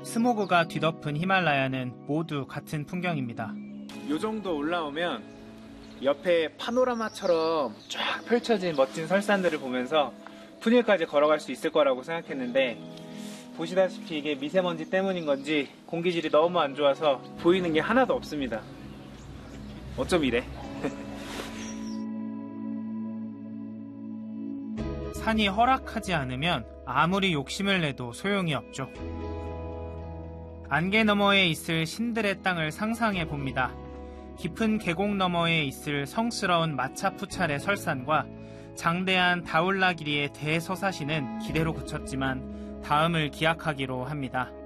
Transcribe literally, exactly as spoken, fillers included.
스모그가 뒤덮은 히말라야는 모두 같은 풍경입니다. 이 정도 올라오면 옆에 파노라마처럼 쫙 펼쳐진 멋진 설산들을 보면서 푸닐까지 걸어갈 수 있을 거라고 생각했는데 보시다시피 이게 미세먼지 때문인 건지 공기질이 너무 안 좋아서 보이는 게 하나도 없습니다. 어쩜 이래? 산이 허락하지 않으면 아무리 욕심을 내도 소용이 없죠. 안개 너머에 있을 신들의 땅을 상상해 봅니다. 깊은 계곡 너머에 있을 성스러운 마차푸찰의 설산과 장대한 다울라기리의 대서사시는 기대로 그쳤지만 다음을 기약하기로 합니다.